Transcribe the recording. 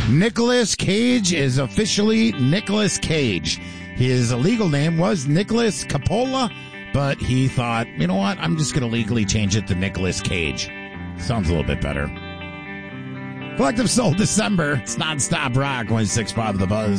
Nicolas Cage is officially Nicolas Cage. His legal name was Nicholas Coppola, but he thought, you know what, I'm just going to legally change it to Nicolas Cage. Sounds a little bit better. Collective Soul December. It's nonstop rock. 106.5 The Buzz.